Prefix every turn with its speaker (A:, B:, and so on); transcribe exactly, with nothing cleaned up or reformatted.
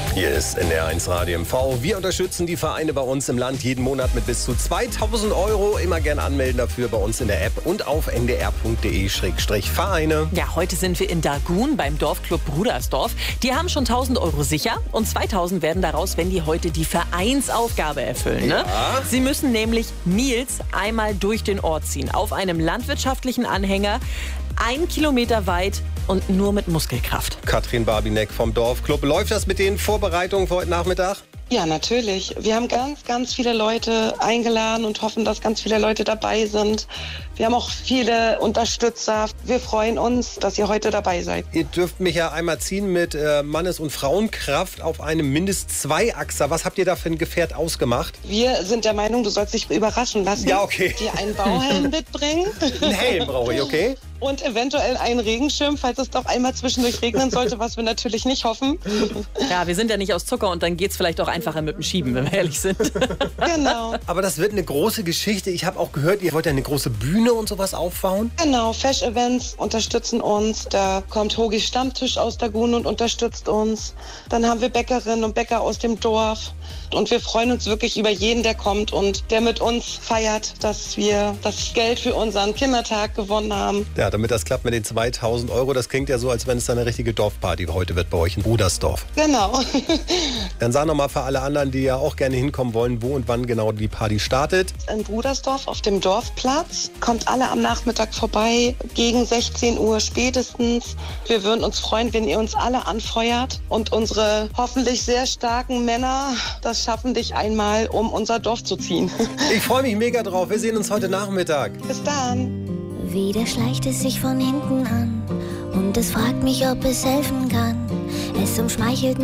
A: Hier ist N R eins Radio M V. Wir unterstützen die Vereine bei uns im Land jeden Monat mit bis zu zweitausend Euro. Immer gerne anmelden dafür bei uns in der App und auf n d r punkt d e slash vereine.
B: Ja, heute sind wir in Dagun beim Dorfclub Brudersdorf. Die haben schon tausend Euro sicher und zweitausend werden daraus, wenn die heute die Vereinsaufgabe erfüllen. Ne?
A: Ja.
B: Sie müssen nämlich Nils einmal durch den Ort ziehen. Auf einem landwirtschaftlichen Anhänger, ein Kilometer weit und nur mit Muskelkraft.
A: Katrin Barbinek vom Dorfclub. Läuft das mit den Vorbereitungen für heute Nachmittag?
C: Ja, natürlich. Wir haben ganz, ganz viele Leute eingeladen und hoffen, dass ganz viele Leute dabei sind. Wir haben auch viele Unterstützer. Wir freuen uns, dass ihr heute dabei seid.
A: Ihr dürft mich ja einmal ziehen mit äh, Mannes- und Frauenkraft auf einem Mindest-Zwei-Achser. Was habt ihr da für ein Gefährt ausgemacht?
C: Wir sind der Meinung, du sollst dich überraschen lassen.
A: Ja, okay.
C: Dir einen Bauhelm mitbringen.
A: Ein Helm brauche ich, okay?
C: Und eventuell einen Regenschirm, falls es doch einmal zwischendurch regnen sollte, was wir natürlich nicht hoffen.
B: Ja, wir sind ja nicht aus Zucker und dann geht's vielleicht auch einfacher mit dem Schieben, wenn wir ehrlich sind.
C: Genau.
A: Aber das wird eine große Geschichte. Ich habe auch gehört, ihr wollt ja eine große Bühne und sowas aufbauen.
C: Genau, Fesch Events unterstützen uns. Da kommt Hogis Stammtisch aus Dagun und unterstützt uns. Dann haben wir Bäckerinnen und Bäcker aus dem Dorf. Und wir freuen uns wirklich über jeden, der kommt und der mit uns feiert, dass wir das Geld für unseren Kindertag gewonnen haben.
A: Ja, damit das klappt mit den zweitausend Euro, das klingt ja so, als wenn es eine richtige Dorfparty heute wird bei euch in Brudersdorf.
C: Genau.
A: Dann sag noch mal für alle anderen, die ja auch gerne hinkommen wollen, wo und wann genau die Party startet.
C: In Brudersdorf auf dem Dorfplatz. Kommt alle am Nachmittag vorbei, gegen sechzehn Uhr spätestens. Wir würden uns freuen, wenn ihr uns alle anfeuert und unsere hoffentlich sehr starken Männer das schaffen, dich einmal um unser Dorf zu ziehen.
A: Ich freue mich mega drauf. Wir sehen uns heute Nachmittag.
C: Bis dann.
D: Wieder schleicht es sich von hinten an und es fragt mich, ob es helfen kann. Es umschmeichelt